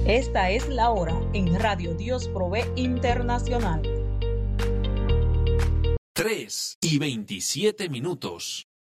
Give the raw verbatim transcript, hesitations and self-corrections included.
Esta es la hora en Radio Dios Provee Internacional. tres y veintisiete minutos.